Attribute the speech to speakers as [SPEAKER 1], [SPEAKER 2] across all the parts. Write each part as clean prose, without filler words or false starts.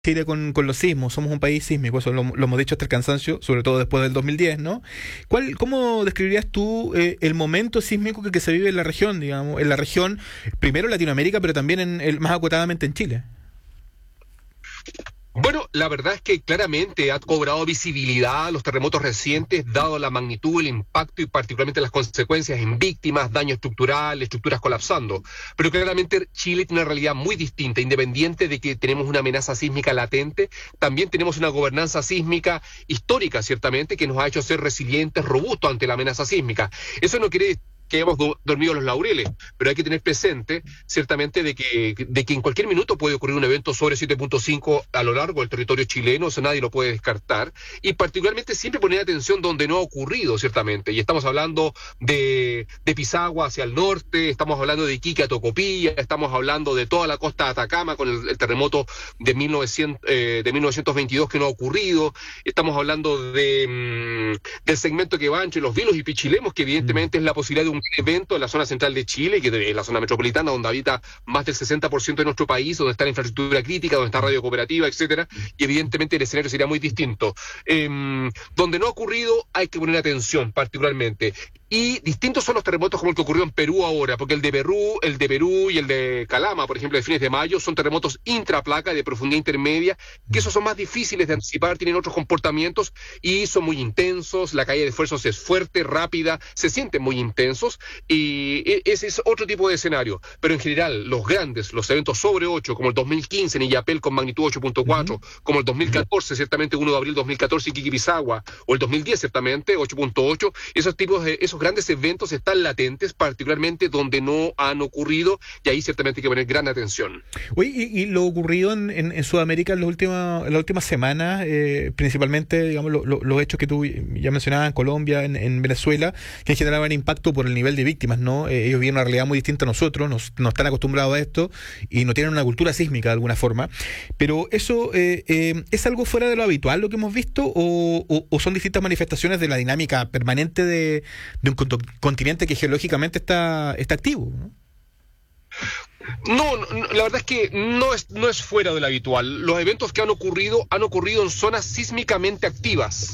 [SPEAKER 1] Chile con los sismos, somos un país sísmico, eso lo hemos dicho hasta el cansancio, sobre todo después del 2010, ¿no? ¿Cómo describirías tú el momento sísmico que se vive en la región, digamos, en la región, primero en Latinoamérica, pero también más acotadamente en Chile?
[SPEAKER 2] Bueno, la verdad es que claramente ha cobrado visibilidad los terremotos recientes, dado la magnitud, el impacto y particularmente las consecuencias en víctimas, daño estructural, estructuras colapsando. Pero claramente Chile tiene una realidad muy distinta, independiente de que tenemos una amenaza sísmica latente, también tenemos una gobernanza sísmica histórica, ciertamente, que nos ha hecho ser resilientes, robustos ante la amenaza sísmica. Eso no quiere que hemos dormido los laureles, pero hay que tener presente, ciertamente, de que en cualquier minuto puede ocurrir un evento sobre 7.5 a lo largo del territorio chileno, eso nadie lo puede descartar, y particularmente siempre poner atención donde no ha ocurrido, ciertamente, y estamos hablando de Pisagua hacia el norte, estamos hablando de Iquique a Tocopilla, estamos hablando de toda la costa de Atacama con el terremoto de 1922 que no ha ocurrido, estamos hablando del segmento que va entre Los Vilos y Pichilemos, que evidentemente es la posibilidad de un evento en la zona central de Chile, que es la zona metropolitana, donde habita más del 60% de nuestro país, donde está la infraestructura crítica, donde está radio cooperativa, etcétera, y evidentemente el escenario sería muy distinto. Donde no ha ocurrido, hay que poner atención particularmente. Y distintos son los terremotos como el que ocurrió en Perú ahora, porque el de Perú y el de Calama, por ejemplo, de fines de mayo, son terremotos intraplaca de profundidad intermedia, que esos son más difíciles de anticipar, tienen otros comportamientos y son muy intensos, la caída de esfuerzos es fuerte, rápida, se sienten muy intensos y ese es otro tipo de escenario. Pero en general, los grandes, los eventos sobre 8, como el 2015 en Illapel con magnitud 8.4, como el 2014, ciertamente 1 de abril 2014 en Iquique-Pisagua, o el 2010 ciertamente 8.8, esos grandes eventos están latentes, particularmente donde no han ocurrido, y ahí ciertamente hay que poner gran atención.
[SPEAKER 1] Oye, y lo ocurrido en Sudamérica en las últimas semanas, principalmente, digamos, los hechos que tú ya mencionabas en Colombia, en Venezuela, que generaban impacto por el nivel de víctimas, ¿no? Ellos viven una realidad muy distinta a nosotros, no están acostumbrados a esto y no tienen una cultura sísmica de alguna forma. Pero eso, ¿es algo fuera de lo habitual lo que hemos visto o son distintas manifestaciones de la dinámica permanente de un continente que geológicamente está activo, ¿no?
[SPEAKER 2] No, la verdad es que no es fuera de lo habitual. Los eventos que han ocurrido en zonas sísmicamente activas.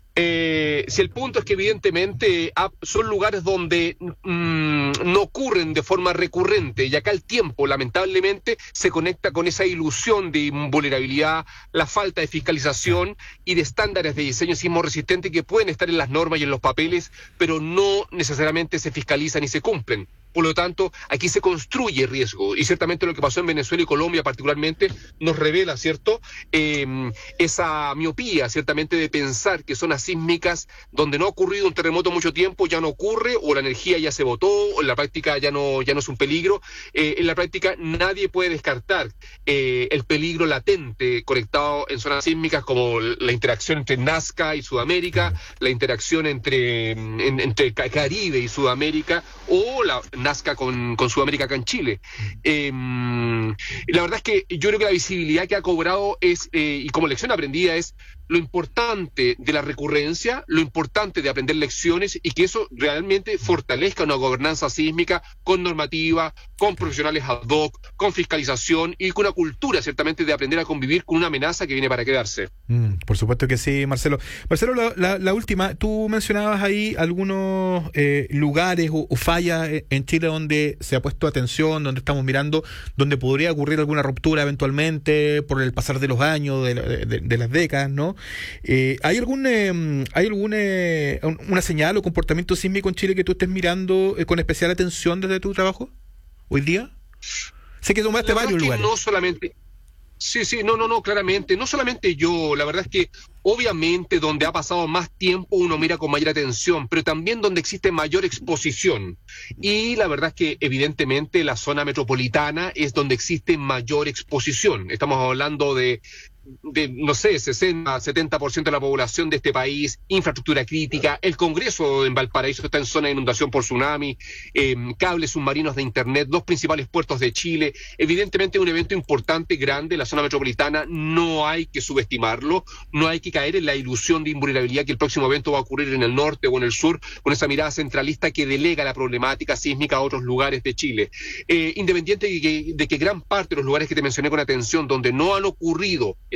[SPEAKER 2] Si el punto es que evidentemente son lugares donde no ocurren de forma recurrente y acá el tiempo lamentablemente se conecta con esa ilusión de invulnerabilidad, la falta de fiscalización y de estándares de diseño sismo resistente que pueden estar en las normas y en los papeles, pero no necesariamente se fiscalizan y se cumplen. Por lo tanto, aquí se construye riesgo y ciertamente lo que pasó en Venezuela y Colombia particularmente nos revela, ¿cierto? Esa miopía, ciertamente, de pensar que zonas sísmicas donde no ha ocurrido un terremoto mucho tiempo ya no ocurre o la energía ya se botó o en la práctica ya no es un peligro. En la práctica nadie puede descartar el peligro latente conectado en zonas sísmicas como la interacción entre Nazca y Sudamérica, la interacción entre Caribe y Sudamérica o la Nazca con Sudamérica acá en Chile. La verdad es que yo creo que la visibilidad que ha cobrado es, y como lección aprendida, es lo importante de la recurrencia, lo importante de aprender lecciones y que eso realmente fortalezca una gobernanza sísmica con normativa, con profesionales ad hoc, con fiscalización y con una cultura ciertamente de aprender a convivir con una amenaza que viene para quedarse.
[SPEAKER 1] Por supuesto que sí, Marcelo. Marcelo, la última, tú mencionabas ahí algunos lugares o fallas en Chile donde se ha puesto atención, donde estamos mirando, donde podría ocurrir alguna ruptura eventualmente por el pasar de los años, de las décadas, ¿no? ¿Hay una señal o comportamiento sísmico en Chile que tú estés mirando con especial atención desde tu trabajo hoy día? Sé que tomaste varios lugares.
[SPEAKER 2] No solamente... Sí, no, claramente. No solamente yo, la verdad es que obviamente donde ha pasado más tiempo uno mira con mayor atención, pero también donde existe mayor exposición. Y la verdad es que evidentemente la zona metropolitana es donde existe mayor exposición. Estamos hablando de no sé, 60, 70% de la población de este país, infraestructura crítica, el Congreso en Valparaíso está en zona de inundación por tsunami, cables submarinos de Internet, los principales puertos de Chile. Evidentemente un evento importante, grande, la zona metropolitana, no hay que subestimarlo, no hay que caer en la ilusión de invulnerabilidad que el próximo evento va a ocurrir en el norte o en el sur, con esa mirada centralista que delega la problemática sísmica a otros lugares de Chile. Independiente de que gran parte de los lugares que te mencioné con atención, donde no han ocurrido